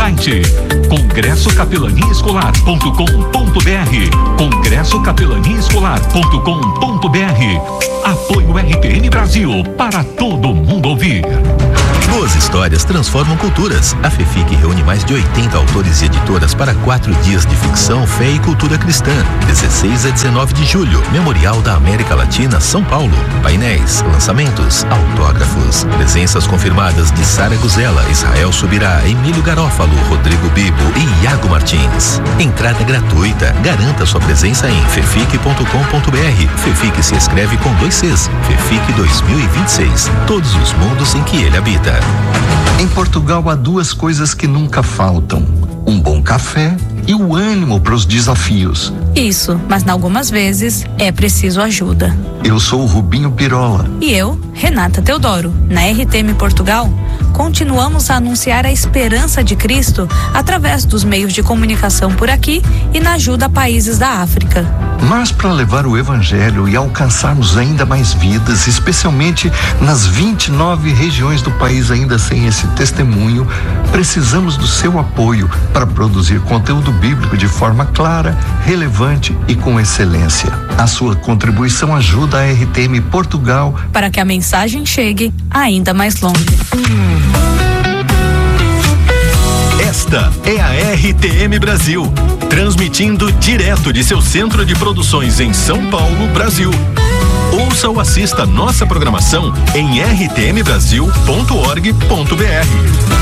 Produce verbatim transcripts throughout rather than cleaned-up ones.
site congresso capelania escolar ponto com ponto br. congresso capelania escolar ponto com ponto br. Apoio R T M Brasil, para todo mundo ouvir. Boas histórias transformam culturas. A FEFIC reúne mais de oitenta autores e editoras para quatro dias de ficção, fé e cultura cristã. dezesseis a dezenove de julho, Memorial da América Latina, São Paulo. Painéis, lançamentos, autógrafos. Presenças confirmadas de Sara Guzela, Israel Subirá, Emílio Garófalo, Rodrigo Bibo e Iago Martins. Entrada gratuita. Garanta sua presença em fefic ponto com ponto br. FEFIC se escreve com dois Cs. FEFIC dois mil e vinte e seis. Todos os mundos em que ele habita. Em Portugal há duas coisas que nunca faltam: um bom café e o ânimo para os desafios. Isso, mas algumas vezes é preciso ajuda. Eu sou o Rubinho Pirola. E eu, Renata Teodoro. Na R T M Portugal, continuamos a anunciar a esperança de Cristo através dos meios de comunicação por aqui e na ajuda a países da África. Mas para levar o evangelho e alcançarmos ainda mais vidas, especialmente nas vinte e nove regiões do país ainda sem esse testemunho, precisamos do seu apoio para produzir conteúdo bíblico de forma clara, relevante e com excelência. A sua contribuição ajuda a R T M Portugal para que a mensagem chegue ainda mais longe. Esta é a R T M Brasil, transmitindo direto de seu centro de produções em São Paulo, Brasil. Ouça ou assista nossa programação em r t m brasil ponto org ponto b r.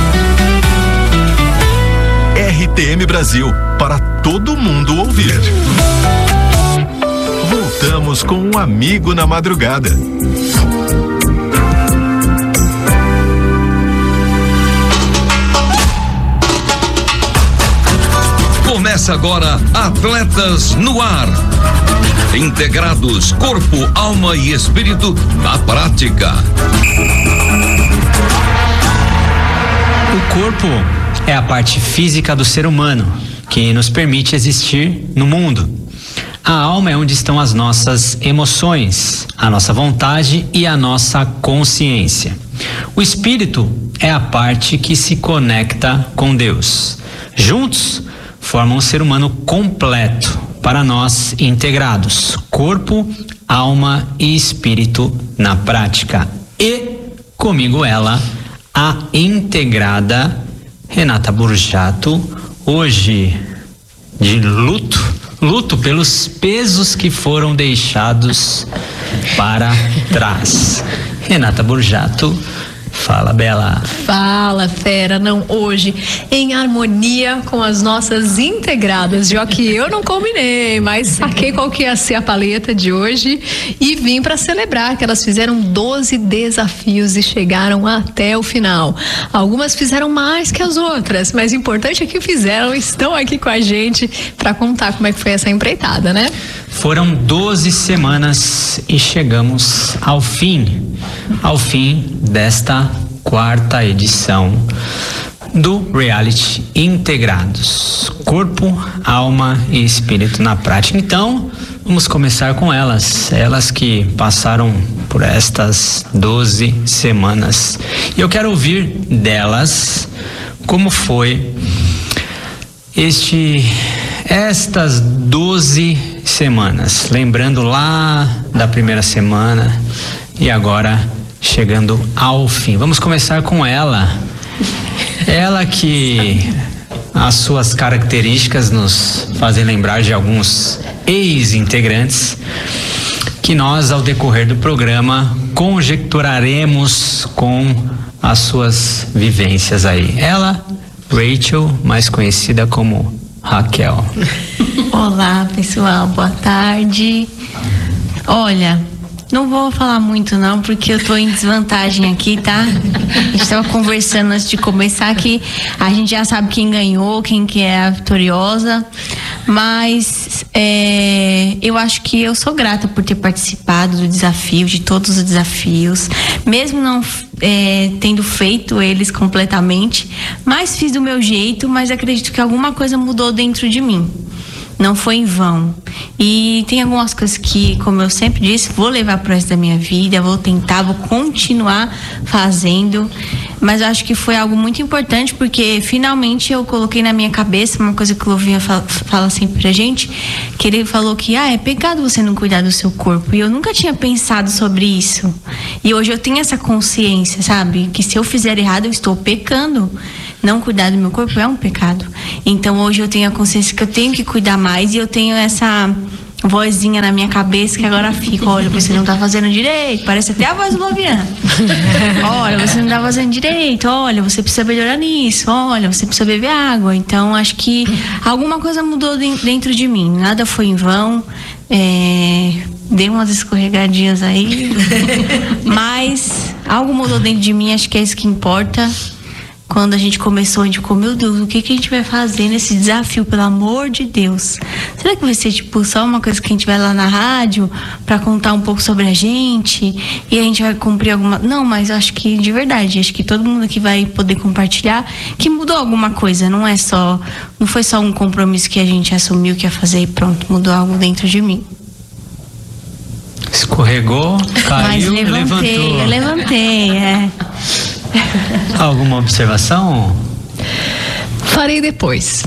R T M Brasil, para todo mundo ouvir. Voltamos com um amigo na madrugada. Começa agora Atletas no Ar. Integrados, corpo, alma e espírito na prática. O corpo é a parte física do ser humano que nos permite existir no mundo. A alma é onde estão as nossas emoções, a nossa vontade e a nossa consciência. O espírito é a parte que se conecta com Deus. Juntos formam um ser humano completo, para nós integrados, corpo, alma e espírito na prática. E comigo ela, a integrada Renata Burjato, hoje de luto, luto pelos pesos que foram deixados para trás. Renata Burjato, fala, Bela. Fala, fera. Não, hoje, em harmonia com as nossas integradas, já que eu não combinei, mas saquei qual que ia ser a paleta de hoje e vim para celebrar que elas fizeram doze desafios e chegaram até o final. Algumas fizeram mais que as outras, mas o importante é que fizeram, estão aqui com a gente para contar como é que foi essa empreitada, né? Foram doze semanas e chegamos ao fim, ao fim desta quarta edição do reality Integrados, corpo, alma e espírito na prática. Então, vamos começar com elas, elas que passaram por estas doze semanas. E eu quero ouvir delas como foi este estas doze semanas, lembrando lá da primeira semana e agora chegando ao fim. Vamos começar com ela. Ela que as suas características nos fazem lembrar de alguns ex-integrantes que nós, ao decorrer do programa, conjecturaremos com as suas vivências aí. Ela, Rachel, mais conhecida como Raquel. Olá, pessoal, boa tarde. Olha, não vou falar muito não, porque eu tô em desvantagem aqui, tá? A gente tava conversando antes de começar que a gente já sabe quem ganhou, quem que é a vitoriosa, mas é, eu acho que eu sou grata por ter participado do desafio, de todos os desafios, mesmo não é, tendo feito eles completamente, mas fiz do meu jeito, mas acredito que alguma coisa mudou dentro de mim. não foi em vão. E tem algumas coisas que, como eu sempre disse, vou levar pro resto da minha vida, vou tentar, vou continuar fazendo. Mas eu acho que foi algo muito importante, porque finalmente eu coloquei na minha cabeça uma coisa que o Louvinha fala, fala sempre pra gente, que ele falou que ah, é pecado você não cuidar do seu corpo. E eu nunca tinha pensado sobre isso. E hoje eu tenho essa consciência, sabe? Que se eu fizer errado, eu estou pecando. Não cuidar do meu corpo é um pecado. Então hoje eu tenho a consciência que eu tenho que cuidar mais, e eu tenho essa vozinha na minha cabeça que agora fica: olha, você não tá fazendo direito. Parece até a voz do Lovian. Olha, você não tá fazendo direito. Olha, você precisa melhorar nisso. Olha, você precisa beber água. Então acho que alguma coisa mudou dentro de mim. Nada foi em vão. É, dei umas escorregadinhas aí, mas algo mudou dentro de mim. Acho que é isso que importa. Quando a gente começou, a gente ficou: meu Deus, o que, que a gente vai fazer nesse desafio, pelo amor de Deus? Será que vai ser tipo só uma coisa que a gente vai lá na rádio pra contar um pouco sobre a gente e a gente vai cumprir alguma... Não, mas acho que de verdade, acho que todo mundo aqui vai poder compartilhar que mudou alguma coisa. Não é só, não foi só um compromisso que a gente assumiu que ia fazer e pronto, mudou algo dentro de mim. Escorregou, caiu, mas levantei, levantou. eu levantei, é. Alguma observação? Farei depois.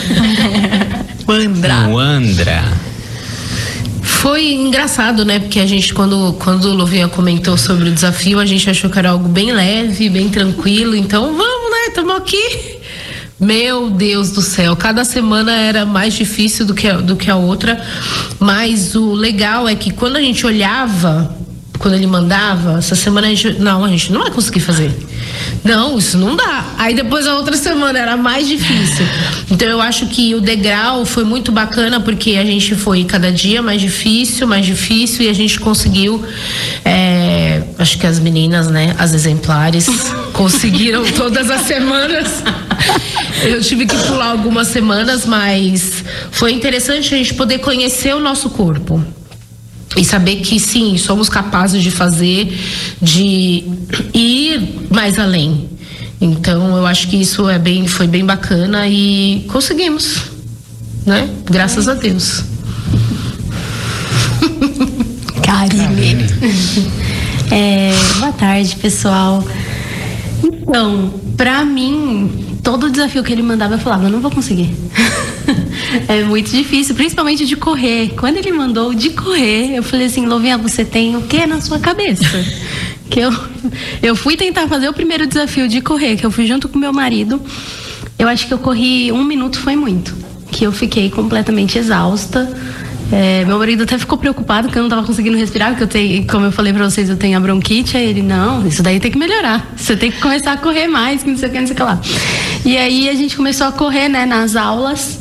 Andra. O Andra. Foi engraçado, né? Porque a gente, quando, quando o Louvinha comentou sobre o desafio, a gente achou que era algo bem leve, bem tranquilo. Então, vamos, né? Estamos aqui. Meu Deus do céu, cada semana era mais difícil do que, a, do que a outra. Mas o legal é que quando a gente olhava, quando ele mandava, essa semana a gente, não, a gente não vai conseguir fazer. Não, isso não dá. Aí depois a outra semana era mais difícil. Então eu acho que o degrau foi muito bacana, porque a gente foi cada dia mais difícil, mais difícil, e a gente conseguiu, é, acho que as meninas, né, as exemplares, conseguiram todas as semanas. Eu tive que pular algumas semanas, mas foi interessante a gente poder conhecer o nosso corpo. E saber que sim, somos capazes de fazer, de ir mais além. Então eu acho que isso é bem, foi bem bacana e conseguimos, né? Graças a Deus. Karine. É, boa tarde, pessoal. Então, pra mim, todo desafio que ele mandava, eu falava: eu não vou conseguir. É muito difícil, principalmente de correr. Quando ele mandou de correr, eu falei assim: Louvinha, você tem o que na sua cabeça? Que eu, eu fui tentar fazer o primeiro desafio de correr, que eu fui junto com meu marido. Eu acho que eu corri um minuto, foi muito. Que eu fiquei completamente exausta. É, meu marido até ficou preocupado que eu não estava conseguindo respirar, porque eu tenho, como eu falei pra vocês, eu tenho a bronquite. Aí ele: não, isso daí tem que melhorar, você tem que começar a correr mais, que não sei o que, não sei o que lá. E aí a gente começou a correr, né, nas aulas,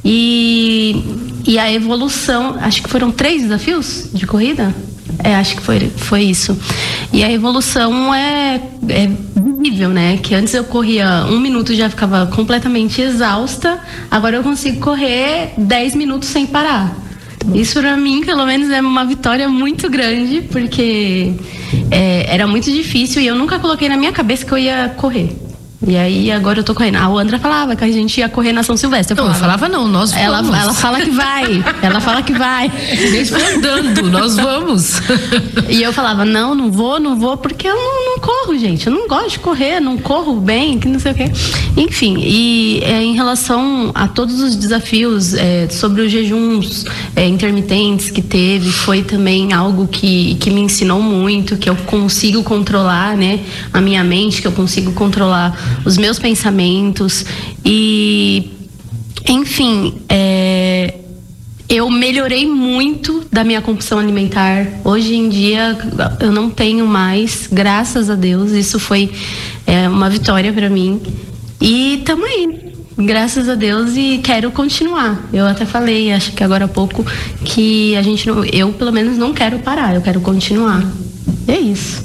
e, e a evolução, acho que foram três desafios de corrida? É, acho que foi, foi isso. E a evolução é, é visível, né? Que antes eu corria um minuto e já ficava completamente exausta, agora eu consigo correr dez minutos sem parar. Isso pra mim, pelo menos, é uma vitória muito grande, porque é, era muito difícil e eu nunca coloquei na minha cabeça que eu ia correr. E aí agora eu tô correndo. A Andra falava que a gente ia correr na São Silvestre. Eu não, falava, eu falava não, nós vamos. Ela, ela fala que vai. Ela fala que vai. A gente foi andando, nós vamos. E eu falava: não, não vou, não vou, porque eu não, não corro, gente. Eu não gosto de correr, não corro bem, que não sei o quê. Enfim, e é, em relação a todos os desafios é, sobre os jejuns é, intermitentes que teve, foi também algo que, que me ensinou muito, que eu consigo controlar, né, a minha mente, que eu consigo controlar os meus pensamentos e, enfim, é, eu melhorei muito da minha compulsão alimentar. Hoje em dia eu não tenho mais, graças a Deus. Isso foi é, uma vitória para mim e tamo aí, graças a Deus, e quero continuar. Eu até falei, acho que agora há pouco, que a gente não, eu pelo menos não quero parar, eu quero continuar. E é isso.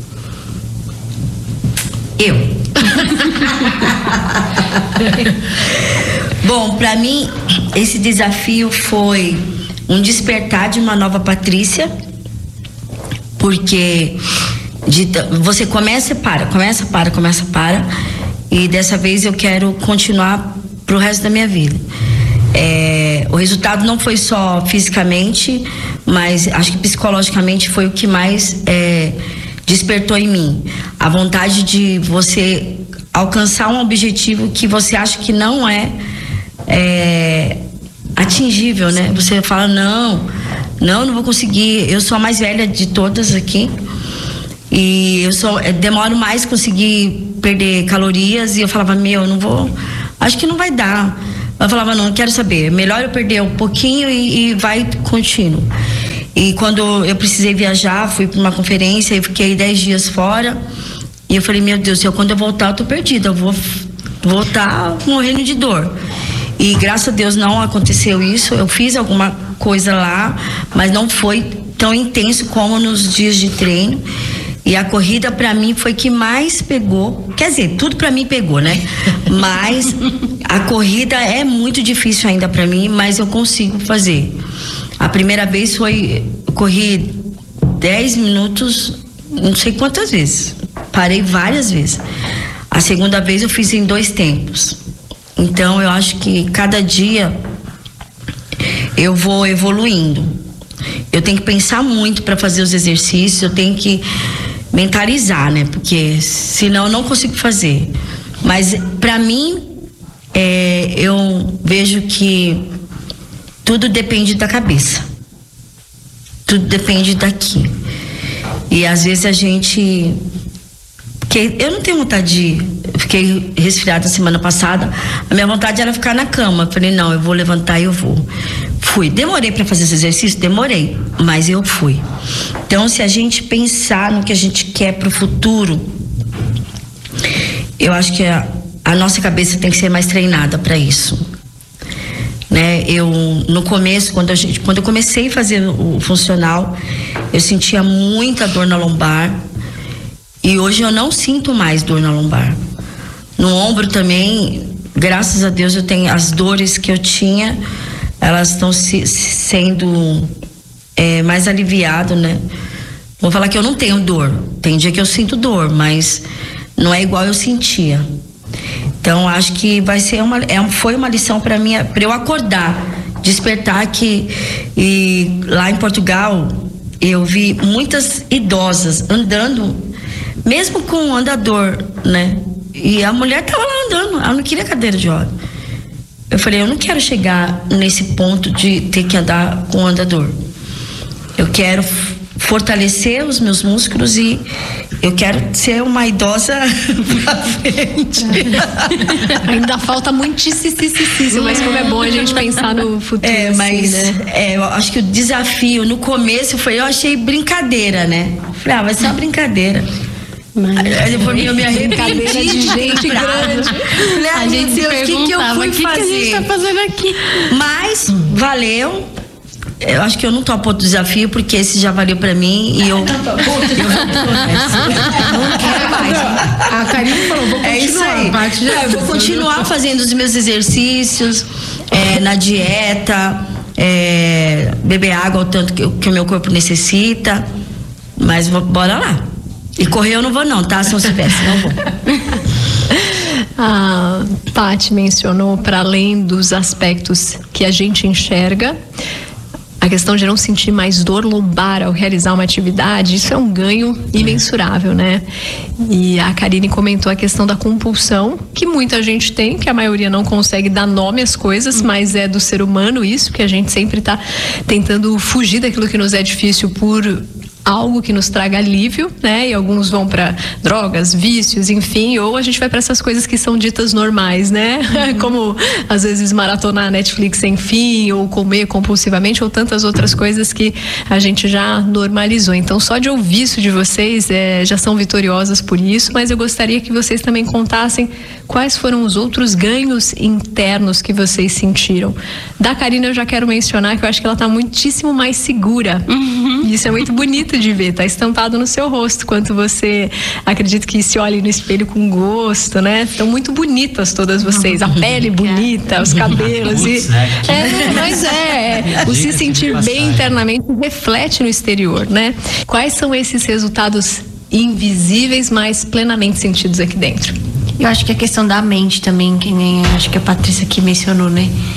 Eu. Bom, para mim esse desafio foi um despertar de uma nova Patrícia, porque de, você começa e para, começa, para, começa, para, e dessa vez eu quero continuar pro resto da minha vida. É, o resultado não foi só fisicamente, mas acho que psicologicamente foi o que mais é, despertou em mim. A vontade de você alcançar um objetivo que você acha que não é, é atingível, né? Você fala, não, não, não vou conseguir. Eu sou a mais velha de todas aqui. E eu sou, eu demoro mais conseguir perder calorias. E eu falava, meu, não vou, acho que não vai dar. Eu falava, não, não quero saber, melhor eu perder um pouquinho e, e vai contínuo. E quando eu precisei viajar, fui para uma conferência e fiquei dez dias fora. E eu falei, meu Deus do céu, quando eu voltar eu tô perdida, eu vou voltar morrendo de dor. E graças a Deus não aconteceu isso, eu fiz alguma coisa lá, mas não foi tão intenso como nos dias de treino. E a corrida para mim foi que mais pegou, quer dizer, tudo para mim pegou, né? Mas a corrida é muito difícil ainda para mim, mas eu consigo fazer. A primeira vez foi, eu corri dez minutos, não sei quantas vezes, parei várias vezes. A segunda vez eu fiz em dois tempos. Então eu acho que cada dia eu vou evoluindo. Eu tenho que pensar muito para fazer os exercícios, eu tenho que mentalizar, né? Porque senão eu não consigo fazer. Mas para mim, é, eu vejo que tudo depende da cabeça. Tudo depende daqui. E às vezes a gente... Porque eu não tenho vontade de... Eu fiquei resfriada semana passada. A minha vontade era ficar na cama. Eu falei, não, eu vou levantar e eu vou. Fui. Demorei para fazer esse exercício? Demorei. Mas eu fui. Então, se a gente pensar no que a gente quer pro futuro, eu acho que a, a nossa cabeça tem que ser mais treinada para isso. Né? Eu, no começo, quando, a gente, quando eu comecei a fazer o funcional, eu sentia muita dor na lombar. E hoje eu não sinto mais dor na lombar. No ombro também, graças a Deus, eu tenho as dores que eu tinha, elas estão se, sendo é, mais aliviadas, né? Vou falar que eu não tenho dor. Tem dia que eu sinto dor, mas não é igual eu sentia. Então acho que vai ser uma, é, foi uma lição para mim, para eu acordar, despertar que e lá em Portugal eu vi muitas idosas andando, mesmo com um andador, né? E a mulher tava lá andando, ela não queria cadeira de roda. Eu falei, eu não quero chegar nesse ponto de ter que andar com um andador. Eu quero fortalecer os meus músculos e eu quero ser uma idosa pra frente. Ainda falta muitíssimo, mas como é bom a gente pensar no futuro. É, mas assim, né? é, eu acho que o desafio no começo foi, eu achei brincadeira, né? Falei, ah, vai ser uma brincadeira. Mas aí depois eu me arrependi de gente grande. Falei, a gente se Deus, que que eu fui o que, fazer? que a gente tá fazendo aqui? Mas valeu. Eu acho que eu não topo outro desafio, porque esse já valeu pra mim e eu. eu não quero mais. A Karine falou, vou continuar. É isso aí. É, eu vou continuar fazendo os meus exercícios, é, na dieta, é, beber água o tanto que, que o meu corpo necessita. Mas vou, bora lá. E correr eu não vou não, tá? Se eu soubesse, não vou. A Paty mencionou, para além dos aspectos que a gente enxerga, a questão de não sentir mais dor lombar ao realizar uma atividade, isso é um ganho imensurável, né? E a Karine comentou a questão da compulsão, que muita gente tem, que a maioria não consegue dar nome às coisas, mas é do ser humano isso, que a gente sempre tá tentando fugir daquilo que nos é difícil por algo que nos traga alívio, né? E alguns vão para drogas, vícios, enfim, ou a gente vai para essas coisas que são ditas normais, né? Uhum. Como às vezes maratonar Netflix sem fim, ou comer compulsivamente, ou tantas outras coisas que a gente já normalizou. Então, só de ouvir isso de vocês, é, já são vitoriosas por isso, mas eu gostaria que vocês também contassem quais foram os outros ganhos internos que vocês sentiram. Da Karine eu já quero mencionar que eu acho que ela tá muitíssimo mais segura. Uhum. Isso é muito bonito de ver, tá estampado no seu rosto, quanto você acredita que se olhe no espelho com gosto, né? Estão muito bonitas todas vocês, a pele bonita, os cabelos e... é, mas é, o se sentir bem internamente reflete no exterior, né? Quais são esses resultados invisíveis, mas plenamente sentidos aqui dentro? Eu acho que a questão da mente também, que nem acho que a Patrícia aqui mencionou, né?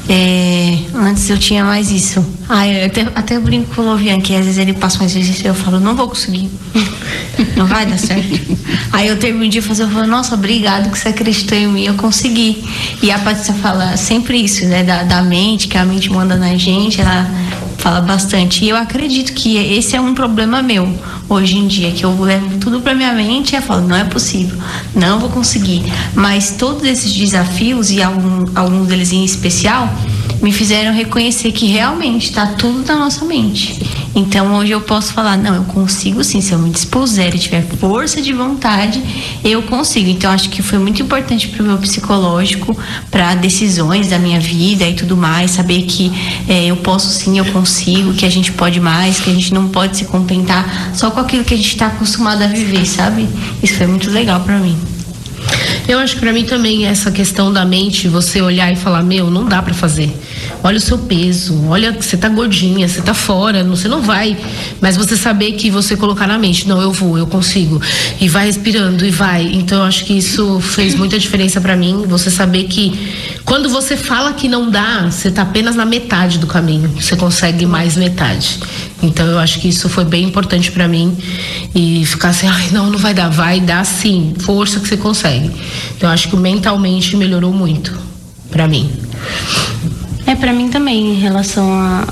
É, antes eu tinha mais isso. Ah, eu até, até eu brinco com o Lovian, que às vezes ele passa um exercício e eu falo, não vou conseguir. Não vai dar certo. Aí eu termino de fazer, eu falo, nossa, obrigado que você acreditou em mim, eu consegui. E a Patrícia fala sempre isso, né, da, da mente, que a mente manda na gente, ela fala bastante. E eu acredito que esse é um problema meu hoje em dia, que eu levo tudo pra minha mente e eu falo, não é possível, não vou conseguir. Mas todos esses desafios, e algum, alguns deles em especial, me fizeram reconhecer que realmente está tudo na nossa mente. Então hoje eu posso falar, não, eu consigo sim, se eu me dispuser e tiver força de vontade, eu consigo. Então acho que foi muito importante para o meu psicológico, para decisões da minha vida e tudo mais, saber que é, eu posso sim, eu consigo, que a gente pode mais, que a gente não pode se contentar só com aquilo que a gente está acostumado a viver, sabe? Isso foi muito legal para mim. Eu acho que pra mim também essa questão da mente, você olhar e falar, meu, não dá pra fazer. Olha o seu peso, olha que você tá gordinha, você tá fora, você não vai. Mas você saber que você colocar na mente, não, eu vou, eu consigo. E vai respirando e vai. Então eu acho que isso fez muita diferença pra mim. Você saber que quando você fala que não dá, você tá apenas na metade do caminho. Você consegue mais metade. Então eu acho que isso foi bem importante pra mim. E ficar assim, ai, não, não vai dar. Vai dar sim, força que você consegue. Então eu acho que mentalmente melhorou muito pra mim. É, pra mim também, em relação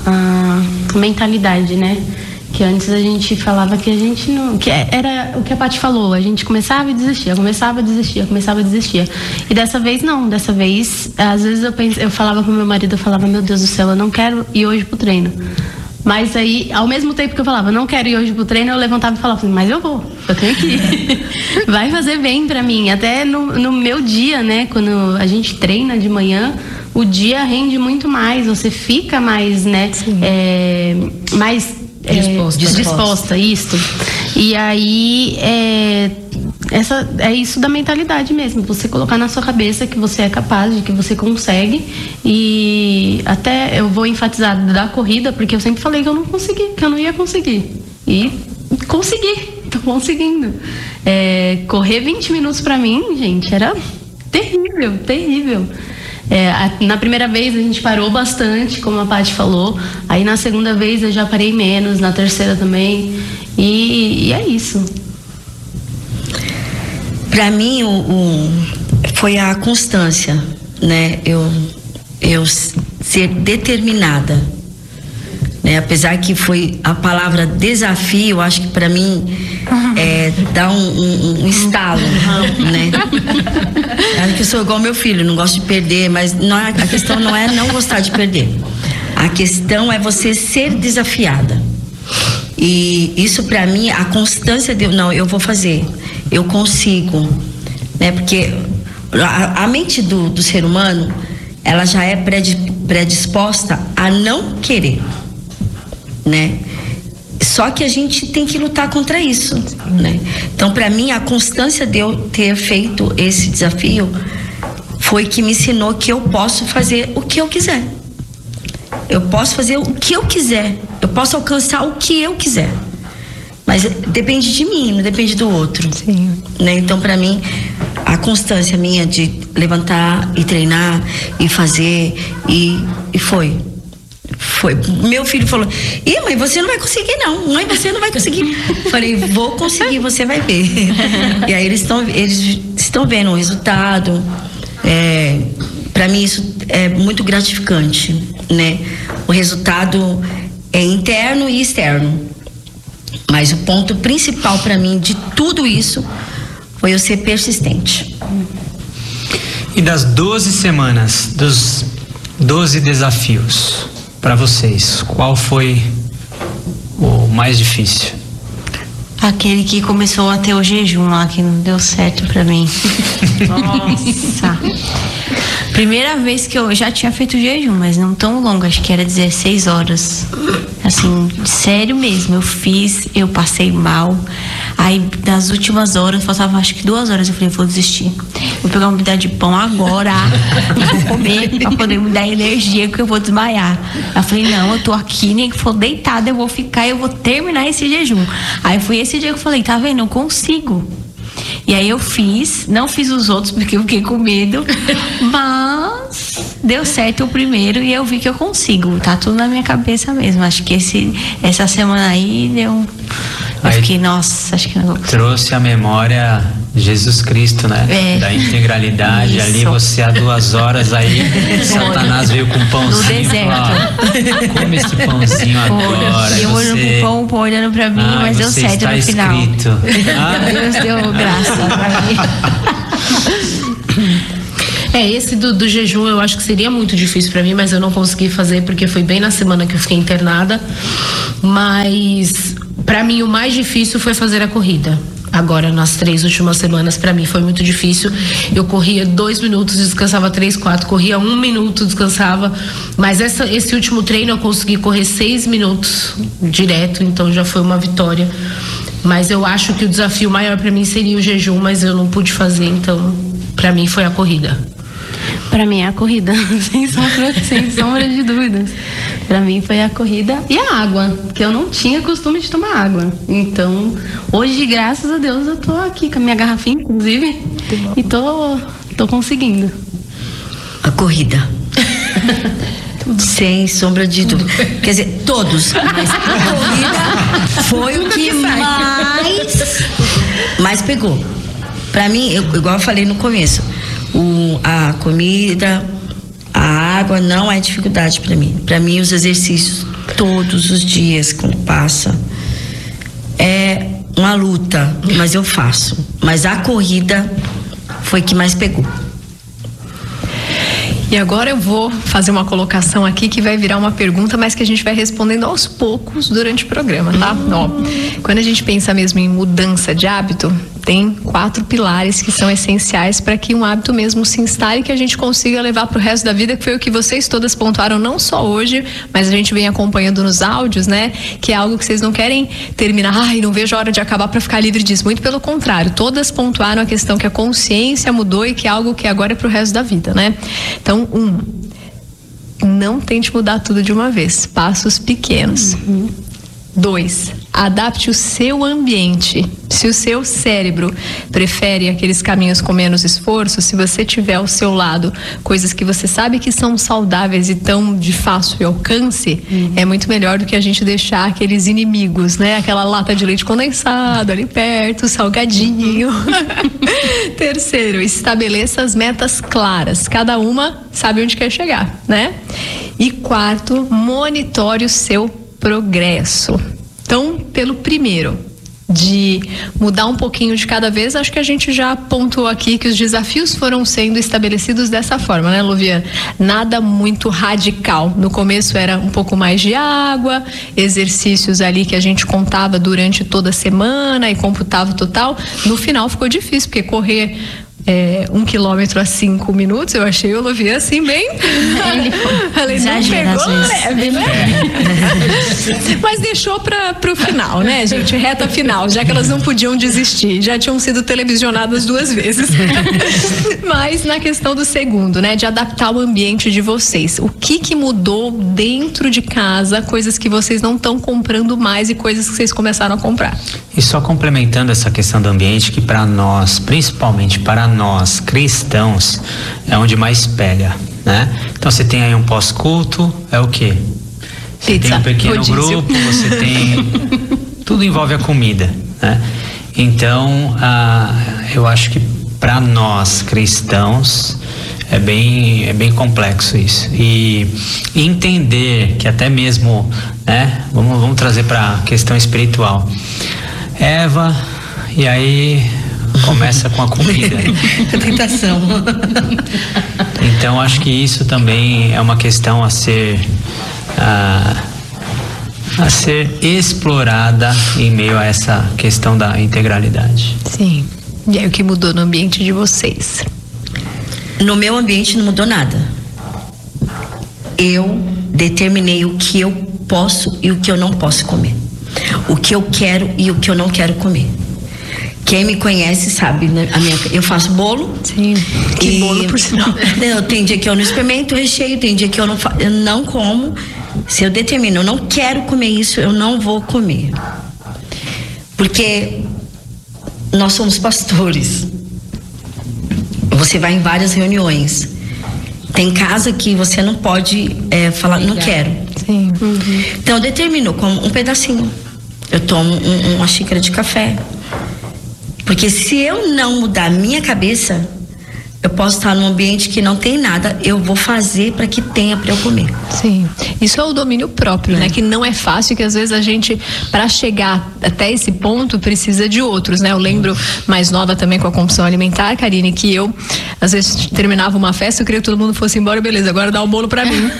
à mentalidade, né? Que antes a gente falava que a gente não... Que era o que a Paty falou, a gente começava e desistia, começava e desistia, começava e desistia. E dessa vez não, dessa vez, às vezes eu, pense, eu falava pro meu marido, eu falava, meu Deus do céu, eu não quero ir hoje pro treino. Mas aí, ao mesmo tempo que eu falava, não quero ir hoje pro treino, eu levantava e falava, mas eu vou, eu tenho que ir. Vai fazer bem pra mim. Até no, no meu dia, né, quando a gente treina de manhã, o dia rende muito mais, você fica mais, né, é, mais é, disposta, disposta, isso. E aí, é, essa, é isso da mentalidade mesmo, você colocar na sua cabeça que você é capaz, de que você consegue. E até eu vou enfatizar da corrida, porque eu sempre falei que eu não consegui, que eu não ia conseguir. E consegui, tô conseguindo. É, correr vinte minutos pra mim, gente, era terrível, terrível. É, a, na primeira vez a gente parou bastante, como a Paty falou. Aí na segunda vez eu já parei menos, na terceira também. E, e é isso. Para mim, o, o, foi a constância, né? Eu, eu ser determinada, né? Apesar que foi a palavra desafio, acho que para mim é, dá um, um, um estalo, né? Acho que eu sou igual meu filho, não gosto de perder, mas não, a questão não é não gostar de perder. A questão é você ser desafiada. E isso para mim, a constância de não, eu vou fazer, eu consigo, né? Porque a, a mente do, do ser humano, ela já é predisposta a não querer, né? Só que a gente tem que lutar contra isso, né? Então, para mim, a constância de eu ter feito esse desafio foi que me ensinou que eu posso fazer o que eu quiser. Eu posso fazer o que eu quiser. Eu posso alcançar o que eu quiser. Mas depende de mim, não depende do outro. Sim. Né? Então, para mim, a constância minha de levantar e treinar e fazer e, e foi. Foi. Meu filho falou, ih, mãe, você não vai conseguir não, mãe, você não vai conseguir. Falei, vou conseguir, você vai ver. E aí eles estão eles estão vendo o resultado. É, para mim isso é muito gratificante, né? O resultado é interno e externo. Mas o ponto principal para mim de tudo isso foi eu ser persistente. E das doze semanas, dos doze desafios, para vocês, qual foi o mais difícil? Aquele que começou a ter o jejum lá, que não deu certo pra mim. Nossa. Primeira vez que eu já tinha feito jejum, mas não tão longo, acho que era dezesseis horas. Assim, sério mesmo, eu fiz, eu passei mal. Aí, nas últimas horas, faltava acho que duas horas, eu falei, vou desistir. Vou pegar uma unidade de pão agora, vou comer pra poder me dar energia, que eu vou desmaiar. Eu falei, não, eu tô aqui, nem que for deitada, eu vou ficar, eu vou terminar esse jejum. Aí foi esse dia que eu falei, tá vendo, eu consigo. E aí eu fiz, não fiz os outros porque eu fiquei com medo, mas deu certo o primeiro e eu vi que eu consigo. Tá tudo na minha cabeça mesmo. Acho que esse, essa semana aí deu. Eu aí fiquei, nossa, acho que não vou conseguir. Trouxe a memória Jesus Cristo, né? É. Da integralidade. Isso. Ali você há duas horas aí, Satanás veio com um pãozinho. No deserto. Ó, come esse pãozinho agora. E eu olhando você... pro pão, o pão olhando pra mim, ah, mas deu você certo está no final. escrito. Ah. Deus deu graça pra mim. É, esse do, do jejum eu acho que seria muito difícil pra mim, mas eu não consegui fazer porque foi bem na semana que eu fiquei internada. Mas pra mim o mais difícil foi fazer a corrida. Agora, nas três últimas semanas, pra mim foi muito difícil. Eu corria dois minutos, descansava três, quatro, corria um minuto, descansava. Mas essa, esse último treino eu consegui correr seis minutos direto, então já foi uma vitória. Mas eu acho que o desafio maior pra mim seria o jejum, mas eu não pude fazer, então pra mim foi a corrida. Pra mim é a corrida, sem sombra, sem sombra de dúvidas. Pra mim foi a corrida e a água, que eu não tinha costume de tomar água. Então, hoje, graças a Deus, eu tô aqui com a minha garrafinha, inclusive, e tô, tô conseguindo. A corrida. Sem sombra de dúvida. Quer dizer, todos. Mas a corrida foi o que mais, mais pegou. Pra mim, eu, igual eu falei no começo, o, a comida, a água não é dificuldade pra mim. Pra mim, os exercícios todos os dias, quando passa, é uma luta, mas eu faço. Mas a corrida foi que mais pegou. E agora eu vou fazer uma colocação aqui que vai virar uma pergunta, mas que a gente vai respondendo aos poucos durante o programa, tá? Ó, quando a gente pensa mesmo em mudança de hábito, tem quatro pilares que são essenciais para que um hábito mesmo se instale e que a gente consiga levar para o resto da vida, que foi o que vocês todas pontuaram, não só hoje, mas a gente vem acompanhando nos áudios, né? Que é algo que vocês não querem terminar, ai, não vejo a hora de acabar para ficar livre disso. Muito pelo contrário, todas pontuaram a questão que a consciência mudou e que é algo que agora é para o resto da vida, né? Então, um, não tente mudar tudo de uma vez, passos pequenos. Uhum. Dois, adapte o seu ambiente. Se o seu cérebro prefere aqueles caminhos com menos esforço, se você tiver ao seu lado coisas que você sabe que são saudáveis e tão de fácil alcance, uhum. é muito melhor do que a gente deixar aqueles inimigos, né? Aquela lata de leite condensado ali perto, salgadinho. Terceiro, estabeleça as metas claras. Cada uma sabe onde quer chegar, né? E quarto, monitore o seu progresso. Então, pelo primeiro, de mudar um pouquinho de cada vez, acho que a gente já pontuou aqui que os desafios foram sendo estabelecidos dessa forma, né, Luvian? Nada muito radical. No começo era um pouco mais de água, exercícios ali que a gente contava durante toda a semana e computava o total. No final ficou difícil, porque correr É, um quilômetro a cinco minutos, eu achei o Luvian assim bem. Ele não pegou leve, né? É. Mas deixou para pro final, né, gente? Reta final, já que elas não podiam desistir, já tinham sido televisionadas duas vezes. Mas na questão do segundo, né, de adaptar o ambiente de vocês, o que que mudou dentro de casa, coisas que vocês não estão comprando mais e coisas que vocês começaram a comprar? E só complementando essa questão do ambiente, que para nós, principalmente para nós cristãos, é onde mais pega, né? Então você tem aí um pós-culto, é o quê? Você Pizza, tem um pequeno rodízio. grupo, você tem... Tudo envolve a comida, né? Então, ah, eu acho que para nós cristãos é bem, é bem complexo isso. E entender que até mesmo, né? Vamos, vamos trazer para a questão espiritual. Eva, e aí começa com a comida. Tentação. Então acho que isso também é uma questão a ser a, a ser explorada em meio a essa questão da integralidade. Sim. E aí o que mudou no ambiente de vocês? No meu ambiente não mudou nada. Eu determinei o que eu posso e o que eu não posso comer. O que eu quero e o que eu não quero comer. Quem me conhece sabe, né? A minha, eu faço bolo. Sim. Que e, bolo, por sinal. Não, tem dia que eu não experimento o recheio, tem dia que eu não, eu não como. Se eu determino, eu não quero comer isso, eu não vou comer. Porque nós somos pastores. Você vai em várias reuniões. Tem casa que você não pode é, falar, não quero. Sim. Uhum. Então eu determino, como um pedacinho. Eu tomo um, uma xícara de café. Porque se eu não mudar a minha cabeça, eu posso estar num ambiente que não tem nada, eu vou fazer para que tenha para eu comer. Sim, isso é o domínio próprio, é. né? Que não é fácil, que às vezes a gente, para chegar até esse ponto, precisa de outros, né? Eu lembro, mais nova também com a compulsão alimentar, Karine, que eu, às vezes, terminava uma festa, eu queria que todo mundo fosse embora, beleza, agora dá o bolo para mim.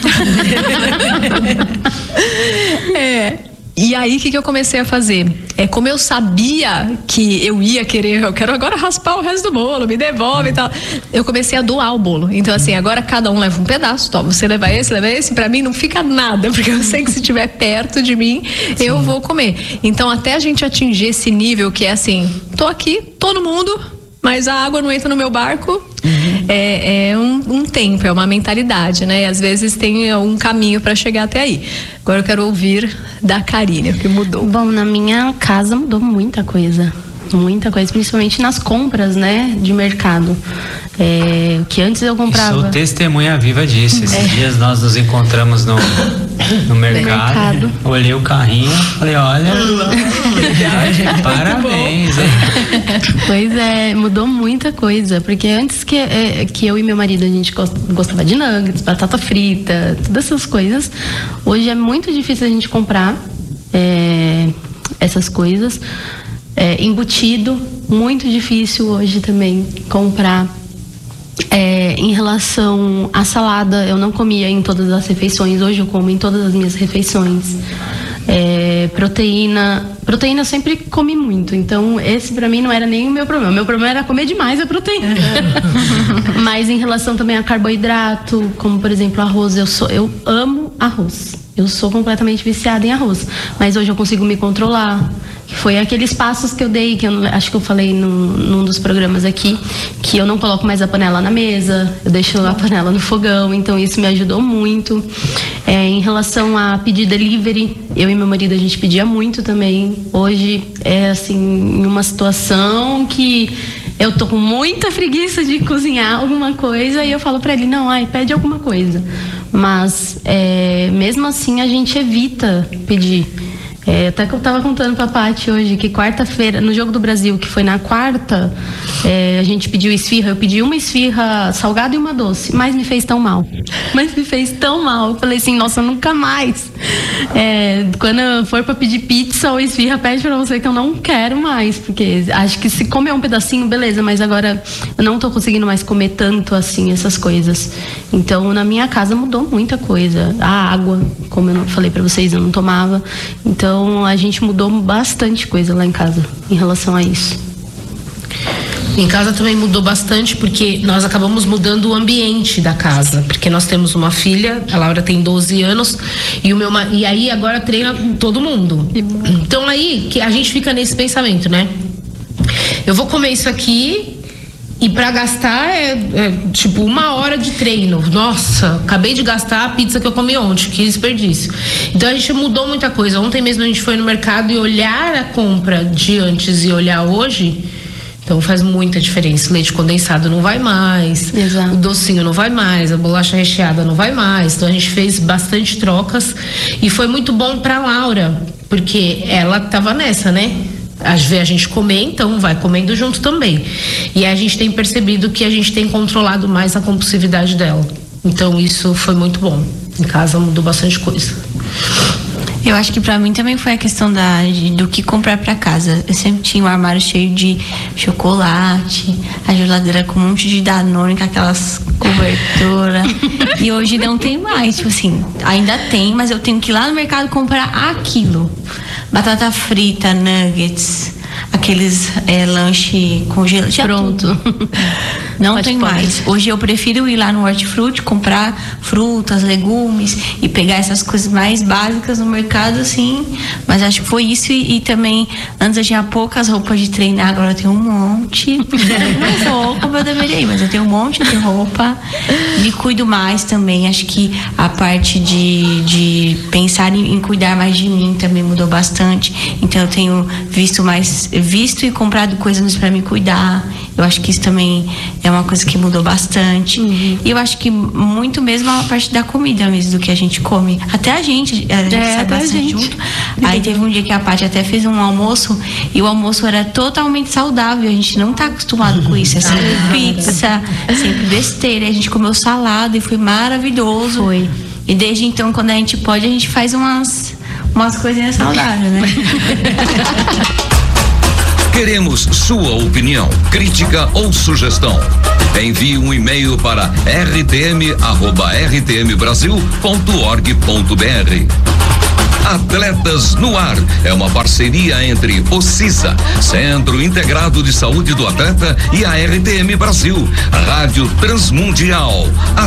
é... E aí, o que, que eu comecei a fazer? É, como eu sabia que eu ia querer, eu quero agora raspar o resto do bolo, me devolve e tal. Eu comecei a doar o bolo. Então, assim, agora cada um leva um pedaço, toma, você leva esse, leva esse. Pra mim não fica nada, porque eu sei que se estiver perto de mim, Sim. eu vou comer. Então, até a gente atingir esse nível que é assim, tô aqui, todo mundo, mas a água não entra no meu barco, uhum. é, é um, um tempo, é uma mentalidade, né? E às vezes tem um caminho para chegar até aí. Agora eu quero ouvir da Karine, o que mudou. Bom, na minha casa mudou muita coisa, muita coisa, principalmente nas compras, né, de mercado. É, que antes eu comprava. Sou testemunha viva disso. Esses é. dias nós nos encontramos no, no mercado, mercado. Olhei o carrinho, falei, olha, parabéns. Pois é, mudou muita coisa, porque antes que, é, que eu e meu marido a gente gostava de nuggets, batata frita, todas essas coisas. Hoje é muito difícil a gente comprar é, essas coisas. É, embutido, muito difícil hoje também comprar. É, em relação à salada, eu não comia em todas as refeições, hoje eu como em todas as minhas refeições. É, proteína, proteína eu sempre comi muito, então esse pra mim não era nem o meu problema. O meu problema era comer demais a proteína. Mas em relação também a carboidrato, como por exemplo arroz, eu sou, eu amo arroz. Eu sou completamente viciada em arroz, mas hoje eu consigo me controlar. Foi aqueles passos que eu dei, que eu acho que eu falei num, num dos programas aqui, que eu não coloco mais a panela na mesa, eu deixo a panela no fogão, então isso me ajudou muito. É, em relação a pedir delivery, eu e meu marido a gente pedia muito também. Hoje é assim, em uma situação que eu tô com muita preguiça de cozinhar alguma coisa e eu falo pra ele, não, ai, pede alguma coisa. Mas é, mesmo assim a gente evita pedir. É, até que eu tava contando pra Paty hoje que quarta-feira, no Jogo do Brasil, que foi na quarta, é, a gente pediu esfirra, eu pedi uma esfirra salgada e uma doce, mas me fez tão mal. Mas me fez tão mal. Eu falei assim, nossa, nunca mais. É, quando eu for pra pedir pizza ou esfirra, pede pra você que eu não quero mais, porque acho que se comer um pedacinho, beleza, mas agora eu não tô conseguindo mais comer tanto assim, essas coisas. Então, na minha casa mudou muita coisa. A água, como eu não falei pra vocês, eu não tomava. Então, Então a gente mudou bastante coisa lá em casa em relação a isso. Em casa também mudou bastante porque nós acabamos mudando o ambiente da casa, porque nós temos uma filha, a Laura tem doze anos e o meu e aí agora treina todo mundo. Então aí que a gente fica nesse pensamento, né? Eu vou comer isso aqui e pra gastar é, é tipo uma hora de treino. Nossa, acabei de gastar a pizza que eu comi ontem, que desperdício. Então a gente mudou muita coisa. Ontem mesmo a gente foi no mercado e olhar a compra de antes e olhar hoje, então faz muita diferença. O leite condensado não vai mais, Exato. O docinho não vai mais, a bolacha recheada não vai mais. Então a gente fez bastante trocas e foi muito bom pra Laura, porque ela tava nessa, né? Às vezes a gente comer, então vai comendo junto também. E a gente tem percebido que a gente tem controlado mais a compulsividade dela. Então isso foi muito bom. Em casa mudou bastante coisa. Eu acho que pra mim também foi a questão da, de, do que comprar pra casa. Eu sempre tinha um armário cheio de chocolate, a geladeira com um monte de Danone, com aquelas coberturas. E hoje não tem mais. Tipo assim, ainda tem, mas eu tenho que ir lá no mercado comprar aquilo. Batata frita, nuggets, aqueles é, lanche congelado. Pronto. Não pode, tem pode. mais. Hoje eu prefiro ir lá no Hortifruti, comprar frutas, legumes e pegar essas coisas mais básicas no mercado, assim. Mas acho que foi isso. E, e também, antes eu tinha poucas roupas de treinar, agora eu tenho um monte. Não sou como eu deveria ir, mas eu tenho um monte de roupa. Me cuido mais também. Acho que a parte de, de pensar em, em cuidar mais de mim também mudou bastante. Então eu tenho visto mais, visto e comprado coisas para me cuidar. Eu acho que isso também é uma coisa que mudou bastante. Uhum. E eu acho que muito mesmo a parte da comida mesmo, do que a gente come. Até a gente, a gente é, sai bastante gente. junto. Aí teve um dia que a Paty até fez um almoço e o almoço era totalmente saudável. A gente não tá acostumado com isso. É sempre pizza, sempre besteira. A gente comeu salada e foi maravilhoso. Foi. E desde então, quando a gente pode, a gente faz umas, umas coisinhas saudáveis, né? Queremos sua opinião, crítica ou sugestão. Envie um e-mail para r t m arroba r t m brasil ponto org ponto b r. Atletas no Ar é uma parceria entre o CISA, Centro Integrado de Saúde do Atleta, e a R T M Brasil, Rádio Transmundial, a